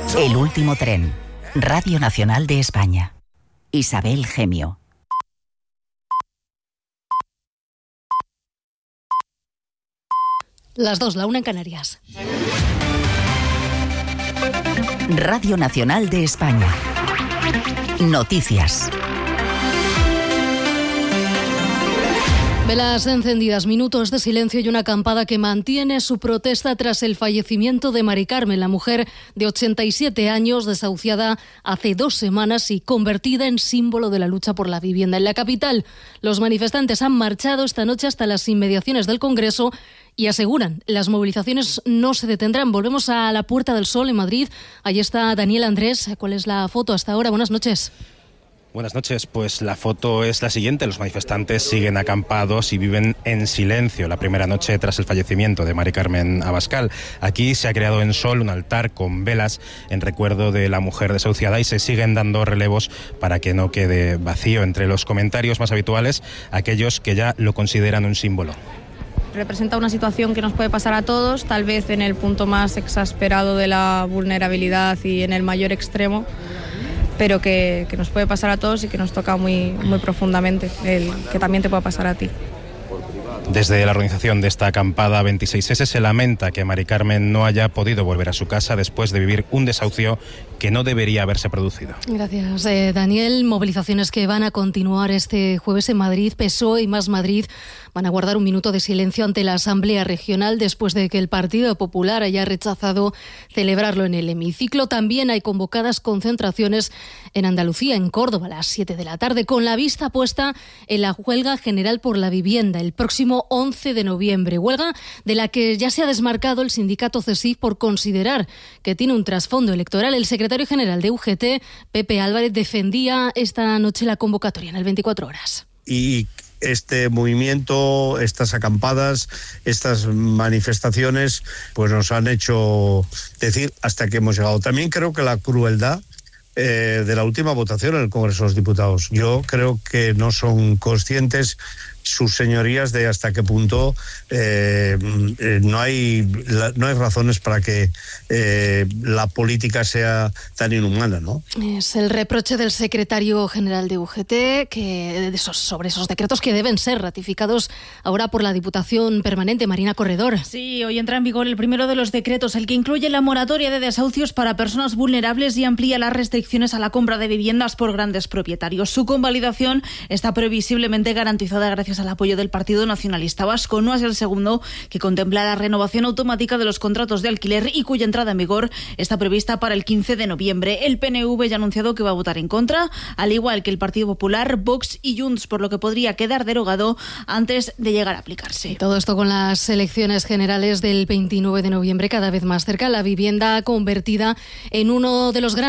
El último tren. Radio Nacional de España. Isabel Gemio. Las 2, la 1 en Canarias. Radio Nacional de España. Noticias. Velas encendidas, minutos de silencio y una acampada que mantiene su protesta tras el fallecimiento de Mari Carmen, la mujer de 87 años desahuciada hace 2 semanas y convertida en símbolo de la lucha por la vivienda. En la capital, los manifestantes han marchado esta noche hasta las inmediaciones del Congreso y aseguran, las movilizaciones no se detendrán. Volvemos a la Puerta del Sol en Madrid. Allí está Daniel Andrés. ¿Cuál es la foto hasta ahora? Buenas noches. Buenas noches, pues la foto es la siguiente. Los manifestantes siguen acampados y viven en silencio la primera noche tras el fallecimiento de Mari Carmen Abascal. Aquí se ha creado en Sol un altar con velas en recuerdo de la mujer desahuciada y se siguen dando relevos para que no quede vacío. Entre los comentarios más habituales, aquellos que ya lo consideran un símbolo. Representa una situación que nos puede pasar a todos, tal vez en el punto más exasperado de la vulnerabilidad y en el mayor extremo, pero que nos puede pasar a todos y que nos toca muy, muy profundamente, que también te pueda pasar a ti. Desde la organización de esta acampada 26S se lamenta que Mari Carmen no haya podido volver a su casa después de vivir un desahucio que no debería haberse producido. Gracias, Daniel. Movilizaciones que van a continuar este jueves en Madrid. PSOE y Más Madrid van a guardar un minuto de silencio ante la Asamblea Regional después de que el Partido Popular haya rechazado celebrarlo en el hemiciclo. También hay convocadas concentraciones en Andalucía, en Córdoba, a las 7 de la tarde, con la vista puesta en la huelga general por la vivienda el próximo 11 de noviembre. Huelga de la que ya se ha desmarcado el sindicato CESIF por considerar que tiene un trasfondo electoral. El secretario general de UGT, Pepe Álvarez, defendía esta noche la convocatoria en el 24 horas. Y este movimiento, estas acampadas, estas manifestaciones, pues nos han hecho decir hasta que hemos llegado. También creo que la crueldad de la última votación en el Congreso de los Diputados. Yo creo que no son conscientes sus señorías de hasta qué punto no hay razones para que la política sea tan inhumana, ¿no? Es el reproche del secretario general de UGT sobre esos decretos que deben ser ratificados ahora por la Diputación Permanente. Marina Corredor. Sí, hoy entra en vigor el primero de los decretos, el que incluye la moratoria de desahucios para personas vulnerables y amplía las restricciones a la compra de viviendas por grandes propietarios. Su convalidación está previsiblemente garantizada gracias al apoyo del Partido Nacionalista Vasco. No es el segundo, que contempla la renovación automática de los contratos de alquiler y cuya entrada en vigor está prevista para el 15 de noviembre. El PNV ya ha anunciado que va a votar en contra, al igual que el Partido Popular, Vox y Junts, por lo que podría quedar derogado antes de llegar a aplicarse. Todo esto con las elecciones generales del 29 de noviembre cada vez más cerca. La vivienda convertida en uno de los grandes